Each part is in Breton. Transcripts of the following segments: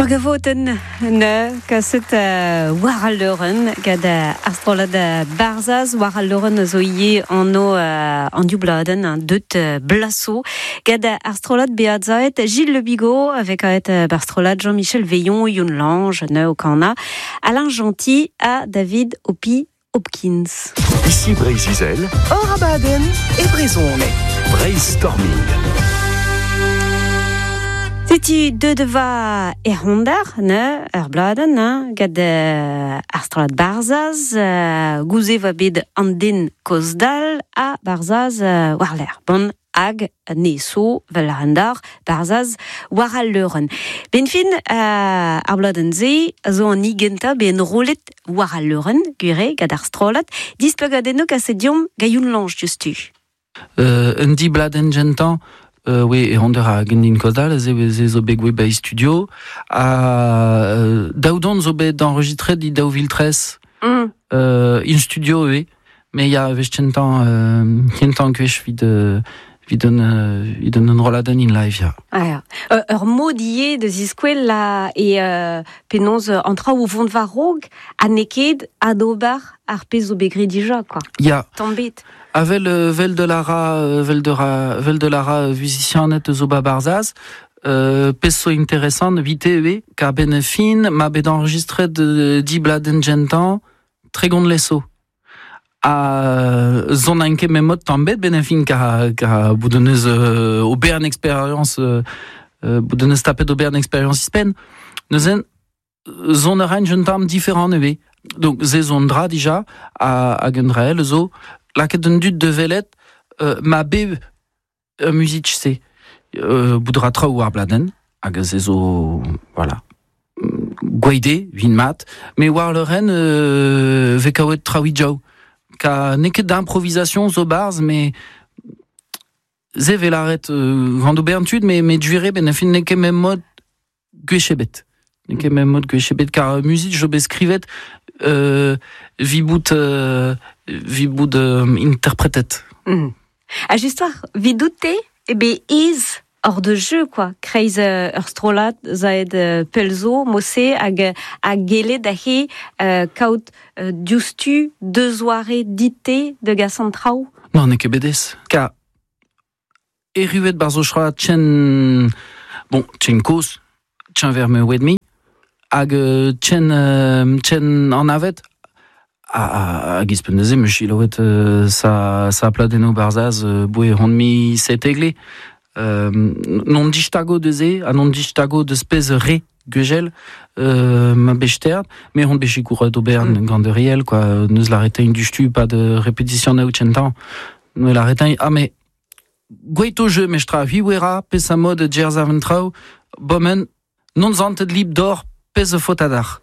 Urgevoten ne kaset war al leuren gad astrolad barzaz war al leuren zo ie an du bladen un deut blasso gad astrolad beat zaet Gilles Le Bigot avec astrolad Jean-Michel Veillon Youn Lange ne au Cana Alain Gentil à David Hopi Hopkins. Ici Brésil, Orabaden et Brézone. Brainstorming. Seti deva erhondar, ne, bladen, ne, gad astrolad barzaz, gouze va bet an den kozdal a barzaz war l'er. Bon, hag neso vel arendar barzaz war al leuren. Ben fin, bladen ze, zo an igenta ben rolet war al leuren, gure gad astrolad, dispegadeno kasedium gaioun lange justu. Un di bladen gentan, oui, et on dira Gendin Kodal, ze zo begwe bay studio, daoudon zo bet d'enregistrer di daouvil tres, in studio, oui, mais il y a kentan kwech vid un roladen in live, ya. Ah ja. Ur modier de ziskwel la penoz antra ou vont va rog a neked a dobar ar pez zo begri dija, quoi. Ya. Tambet. Avel vel de lara musicianet zoba barzaz, peso intéressant vite ka ben fin ma bet enregistré de di bladen gentan très gond leso. A zon anke memot tambet ben fin ka boudonneuse auberne expérience boudonneuse tapet auberne expérience ispen neuzen zon rein gentam différent neve. Donc ze zon dra déjà a gendrael zo la ket d'un dut de velet ma be music se boudra tra ou ar bladen hag ze zo voilà gweide vin mat mais war le ren ve kaouet traoui jau ka neket d'improvisation zo barz mais ze ve l'arret grand aubertude mais duire ben fin neket même mode gwechebet neket même mode gwechebet car music jo beskrivet vibout interprétet. A j'histoire vidouté et be is hors de jeu, quoi. Kreiz strolat zaed pelzo mosse hag gele dahe kaut diustu deux soirées dité de gassantrau. Non, ne kebedes. Ka eruet barzo chra chen kos chen verme wedmi hag chen en avet a gispendeze me chiloet sa pladeno barzaz boe rondmi set egle non distago de ze a non distago de spez re gugel ma bechter mais rond bechicoura d'Auberne grande riel quoi neus l'arrêtain du stu pas de répétition na uchentan nous l'arrêtain mais gueito jeu mestra viwera pesa mode jerzaventrau bomen non zanted lib d'or pesa fotadar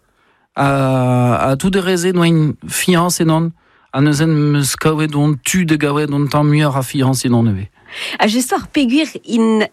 a tout de reze noin fiance et non a neuzen meus kaouet don tu de gaouet don tant mieux a fiance et non neve. A j'histoire peguir in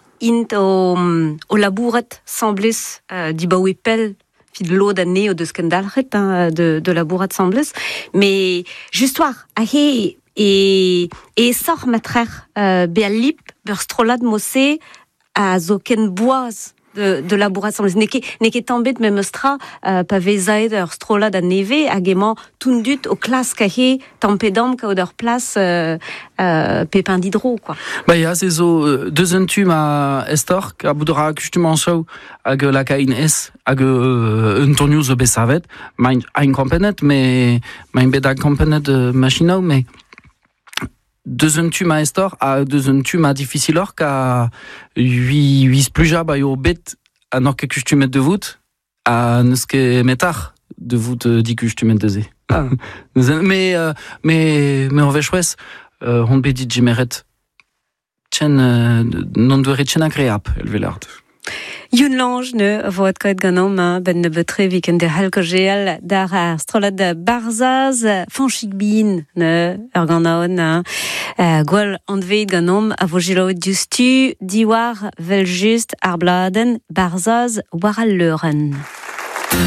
o labouret sembles di baoue pel fid lo d'année o de skandalret de labouret sembles mais j'histoire a he et sort matrer beal lip beur strolad mosse a zo ken boaz de labourat sembles neke tambet même stra pave zaed ur strolad a neve hagement tundut o klas kahe tampedam ka od ur place pépin d'hydro, quoi. Bah ya c'est zo deuzentum a estor ka boudra justement chau hag la kain es hag un tonio zo besavet mein ein kompenet mais mein bedag kompenet machinau mais deuzentum a estor a deuzentum a difficilor ka huit pluja ba yo bet a nor ke kustumet de vout a neus ket metar de vout di kustumet de ze. Mais on ve choues rond bet dit jimeret chen non dwere chen agreab elvelard. Youn Lange ne voit koet ganom ben ne betre viken de halkogel dar astrolad barzaz fanchik bin ne ur ganaon gwal andveit ganom a vojilo justu diwar vel just ar bladen barzaz war al leuren.